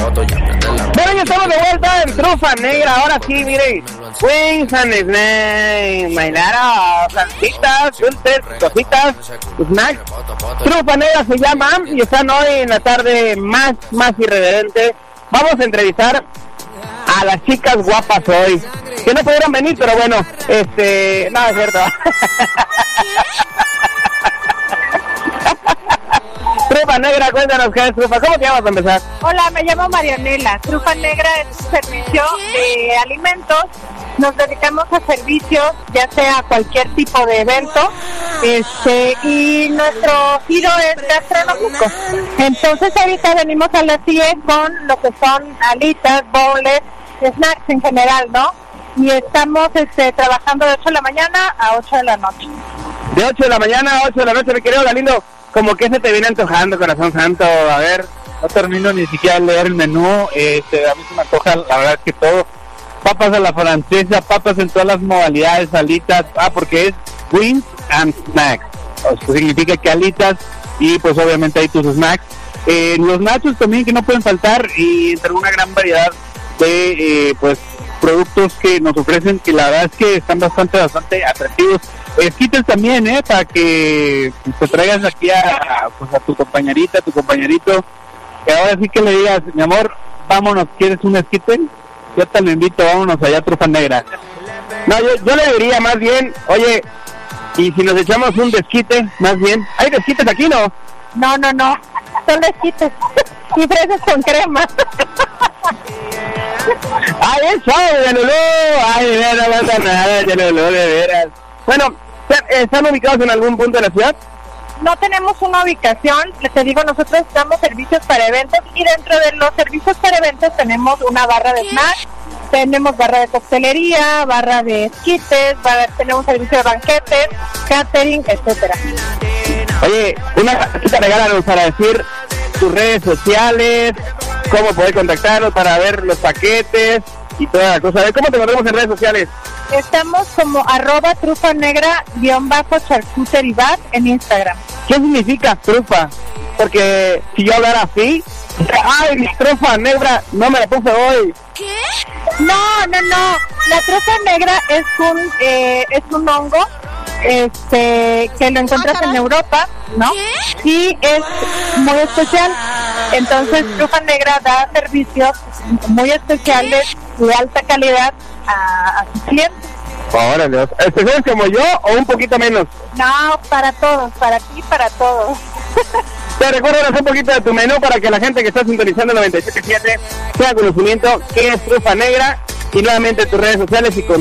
Bueno, ya estamos de vuelta en Trufa Negra. Ahora sí, miren, wings and snacks, bailar, salsitas, dulces, cositas, snacks. Trufa Negra se llama y están hoy en la tarde más irreverente. Vamos a entrevistar a las chicas guapas hoy, que no pudieron venir, pero bueno, no, es cierto. Trufa Negra, cuéntanos qué es Trufa. ¿Cómo te llamas a empezar? Hola, me llamo Marianela. Trufa Negra es un servicio de alimentos. Nos dedicamos a servicios, ya sea cualquier tipo de evento, y nuestro giro es gastronómico. Entonces ahorita venimos a la CIE con lo que son alitas, bowls, snacks en general, ¿no? Y estamos trabajando de 8 de la mañana a 8 de la noche. De 8 de la mañana a 8 de la noche, mi querido Galindo. ¿Cómo que se te viene antojando, corazón santo? A ver. No termino ni siquiera de leer el menú. A mí se me antoja, la verdad es que todo. Papas a la francesa, papas en todas las modalidades, alitas. Porque es wings and snacks. O sea, significa que alitas y pues obviamente hay tus snacks. Los nachos también que no pueden faltar y entre una gran variedad de pues productos que nos ofrecen, que la verdad es que están bastante atractivos. Esquites también, para que te traigas aquí a tu compañerita, a tu compañerito, que ahora sí que le digas, mi amor, vámonos, ¿quieres un esquite? Yo te lo invito, vámonos allá a Trufa Negra. No, yo le diría más bien, oye, y si nos echamos un desquite, más bien, ¿hay desquites aquí, no? No, son desquites y fresas con crema. ¡Ay, eso, Yalulú! ¡Ay, no pasa nada, Yalulú, de veras! Bueno, ¿están ubicados en algún punto de la ciudad? No tenemos una ubicación, te digo, nosotros damos servicios para eventos y dentro de los servicios para eventos tenemos una barra de snacks, tenemos barra de coctelería, barra de esquites, tenemos servicio de banquetes, catering, etcétera. Oye, una cajita regálanos para decir tus redes sociales, cómo poder contactarnos para ver los paquetes y toda la cosa. A ver, ¿cómo te encontramos en redes sociales? Estamos como @trufanegra_charcuterie bar en Instagram. ¿Qué significa trufa? Porque si yo hablara así, ¡ay, mi trufa negra! No me la puse hoy. ¿Qué? No. La trufa negra es un hongo que lo encuentras en Europa, ¿no? ¿Qué? Y es muy especial. Entonces, Trufa Negra da servicios muy especiales de alta calidad a sus clientes. Órale, ¿especiales como yo o un poquito menos? No, para todos, para ti, para todos. Te recuerdo un poquito de tu menú para que la gente que está sintonizando 97.7 tenga conocimiento qué es Trufa Negra y nuevamente tus redes sociales y con